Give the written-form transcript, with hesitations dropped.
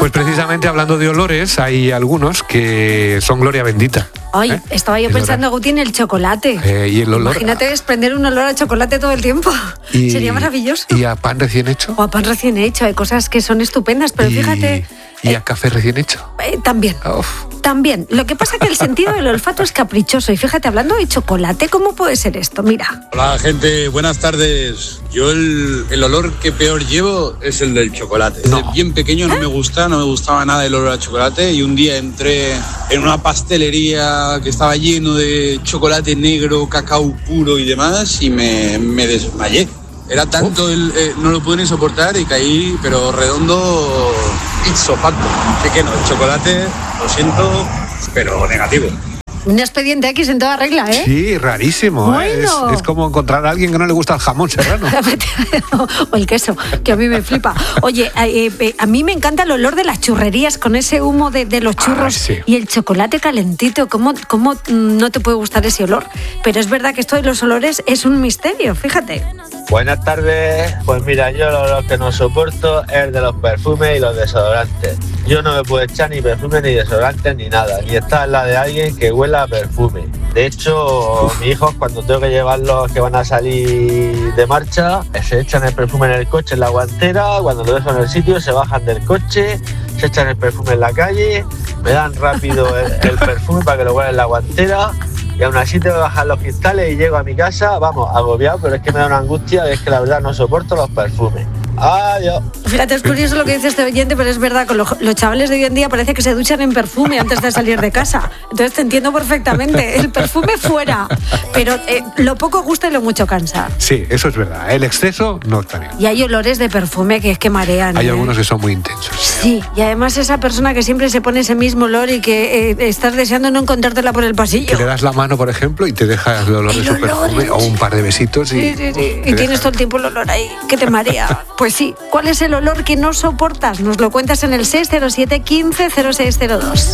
Pues precisamente hablando de olores, hay algunos que son gloria bendita. Ay, estaba yo pensando, Guti, en el chocolate. Y el olor. Imagínate desprender un olor a chocolate todo el tiempo. Sería maravilloso. ¿Y a pan recién hecho? O a pan recién hecho. Hay cosas que son estupendas, pero fíjate... ¿Y a café recién hecho? También. Uf. También. Lo que pasa es que el sentido del olfato es caprichoso. Y fíjate, hablando de chocolate, ¿cómo puede ser esto? Mira. Hola, gente. Buenas tardes. Yo el olor que peor llevo es el del chocolate. Desde bien pequeño no me gustaba nada el olor a chocolate. Y un día entré en una pastelería que estaba lleno de chocolate negro, cacao puro y demás, y me desmayé. Era tanto, no lo pude ni soportar y caí, pero redondo, ipso facto. Así que no, el chocolate, lo siento, pero negativo. Un expediente X en toda regla, ¿eh? Sí, rarísimo. Bueno. Es como encontrar a alguien que no le gusta el jamón serrano. O el queso, que a mí me flipa. Oye, a mí me encanta el olor de las churrerías con ese humo de los churros y el chocolate calentito. ¿Cómo no te puede gustar ese olor? Pero es verdad que esto de los olores es un misterio, fíjate. Buenas tardes. Pues mira, yo lo que no soporto es de los perfumes y los desodorantes. Yo no me puedo echar ni perfume ni desodorantes ni nada, ni estar en la de alguien que huela a perfume. De hecho, mis hijos, cuando tengo que llevarlos que van a salir de marcha, se echan el perfume en el coche, en la guantera. Cuando lo dejo en el sitio, se bajan del coche, se echan el perfume en la calle, me dan rápido el perfume para que lo huelan en la guantera. Y aún así tengo que bajar los cristales y llego a mi casa, vamos, agobiado, pero es que me da una angustia, es que la verdad no soporto los perfumes. Adiós. Fíjate, es curioso lo que dice este oyente, pero es verdad, con los chavales de hoy en día parece que se duchan en perfume antes de salir de casa. Entonces te entiendo perfectamente. El perfume fuera, pero lo poco gusta y lo mucho cansa. Sí, eso es verdad. El exceso no está bien. Y hay olores de perfume que es que marean. Hay algunos que son muy intensos. Sí, y además esa persona que siempre se pone ese mismo olor y que estás deseando no encontrártela por el pasillo. Que le das la mano, por ejemplo, y te dejas el olor de su perfume o un par de besitos. Sí. Y tienes todo el tiempo el olor ahí, que te marea. Pues sí, ¿cuál es el olor que no soportas? Nos lo cuentas en el 607 15 0602.